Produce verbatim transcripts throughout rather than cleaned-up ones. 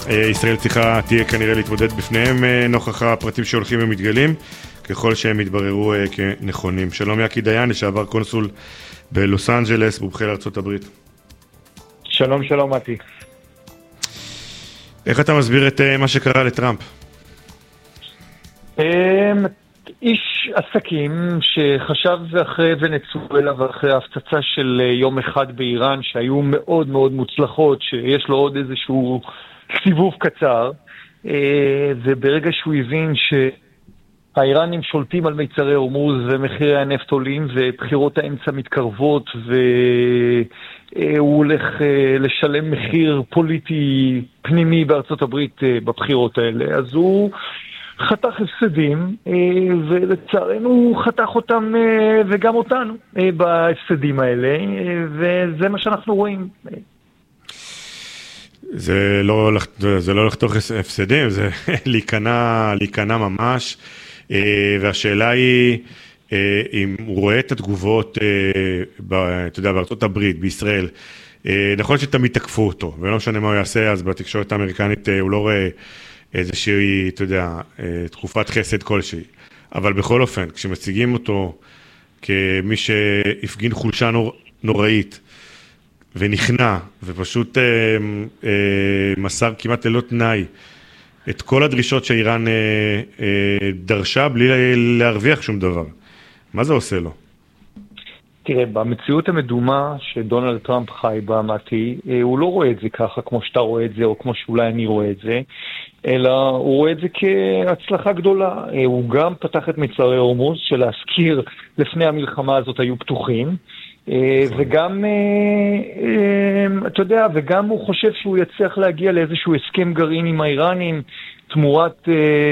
ישראל צריכה תהיה כנראה להתמודד בפניהם נוכח הפרטים שהולכים ומתגלים, ככל שהם יתבררו כנכונים. שלום יקי דיין, לשעבר קונסול בלוס אנג'לס, מומחה לארצות הברית. שלום, שלום מתי. איך אתה מסביר את מה שקרה לטראמפ? איש עסקים שחשב אחרי ונצואלה ואחרי ההפצצה של יום אחד באיראן שהיו מאוד מאוד מוצלחות, שיש לו עוד איזשהו סיבוב קצר, וברגע שהוא הבין שהאיראנים שולטים על מיצרי הורמוז ומחירי הנפט עולים ובחירות האמצע מתקרבות והוא הולך לשלם מחיר פוליטי פנימי בארצות הברית בבחירות האלה, אז הוא חתך הפסדים, ולצערנו הוא חתך אותם וגם אותנו בהפסדים האלה, וזה מה שאנחנו רואים. זה לא, זה לא לחתוך הפסדים, זה להיכנע, להיכנע ממש, והשאלה היא, אם הוא רואה את התגובות, אתה יודע, בארצות הברית, בישראל, נכון שתמיד תקפו אותו, ולא משנה מה הוא יעשה, אז בתקשורת האמריקנית הוא לא רואה איזושהי, אתה יודע, תקופת חסד כלשהי. אבל בכל אופן, כשמציגים אותו כמי שהפגין חולשה נור, נוראית, ונכנע, ופשוט אה, אה, מסר כמעט ללא תנאי, את כל הדרישות שאיראן אה, אה, דרשה, בלי להרוויח שום דבר. מה זה עושה לו? תראה, במציאות המדומה שדונלד טראמפ חי בה, מתי, הוא לא רואה את זה ככה כמו שאתה רואה את זה, או כמו שאולי אני רואה את זה, אלא הוא רואה את זה כהצלחה גדולה. הוא גם פתח את מצרי הורמוז, שלהזכיר לפני המלחמה הזאת היו פתוחים, וגם, אתה יודע, וגם הוא חושב שהוא יצליח להגיע לאיזשהו הסכם גרעין עם האיראנים, תמורת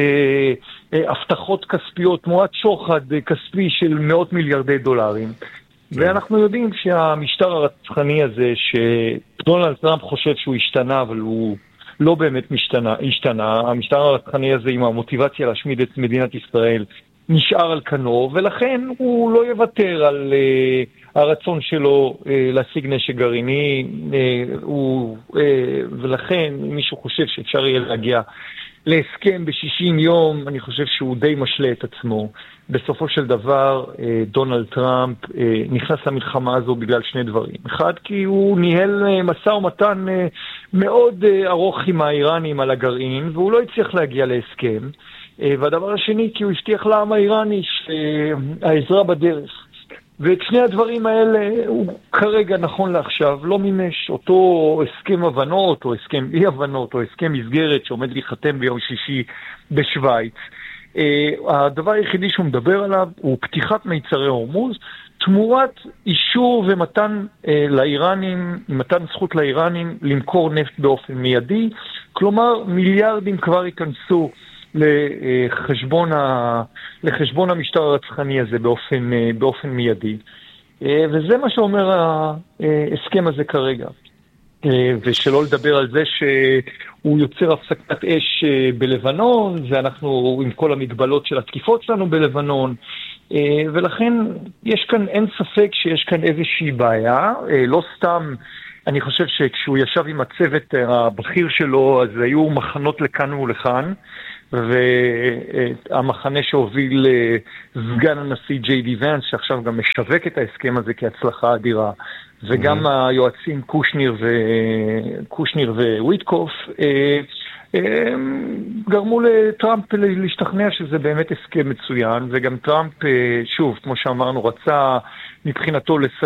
הבטחות כספיות, תמורת שוחד כספי של מאות מיליארדי דולרים. ואנחנו יודעים שהמשטר הרצחני הזה, שדונלד טראמפ חושב שהוא השתנה, אבל הוא לא באמת משתנה, השתנה. המשטר הרצחני הזה עם המוטיבציה להשמיד את מדינת ישראל נשאר על כנו, ולכן הוא לא יוותר על uh, הרצון שלו uh, להשיג נשק גרעיני, uh, הוא, uh, ולכן מישהו חושב שאפשר יהיה להגיע להסכם ב-שישים יום, אני חושב שהוא די משלה את עצמו. בסופו של דבר, דונלד טראמפ נכנס למלחמה הזו בגלל שני דברים. אחד, כי הוא ניהל משא ומתן מאוד ארוך עם האיראנים על הגרעין, והוא לא הצליח להגיע להסכם. והדבר השני, כי הוא הבטיח לעם האיראני שהעזרה בדרך. ואת שני הדברים האלה הוא כרגע נכון לעכשיו לא מימש. אותו הסכם הבנות או הסכם אי הבנות או הסכם מסגרת שעומד להיחתם ביום שישי בשוויץ. Uh, הדבר היחידי שהוא מדבר עליו הוא פתיחת מיצרי הורמוז, תמורת אישור ומתן uh, לאיראנים, מתן זכות לאיראנים למכור נפט באופן מיידי, כלומר מיליארדים כבר ייכנסו לחשבון, ה, לחשבון המשטר הרצחני הזה באופן, uh, באופן מיידי, uh, וזה מה שאומר ההסכם הזה כרגע. ושלא לדבר על זה שהוא יוצר הפסקת אש בלבנון, ואנחנו עם כל המגבלות של התקיפות שלנו בלבנון, ולכן יש כאן, אין ספק שיש כאן איזושהי בעיה. לא סתם, אני חושב שכשהוא ישב עם הצוות הבכיר שלו, אז היו מחנות לכאן ולכאן, והמחנה שהוביל סגן הנשיא ג'יי די ונס, שעכשיו גם משווק את ההסכם הזה כהצלחה אדירה, וגם היועצים קושניר וקושניר וויטקוף גרמו לטראמפ להשתכנע שזה באמת הסכם מצוין, וגם טראמפ, שוב, כמו שאמרנו, רצה מבחינתו לסיים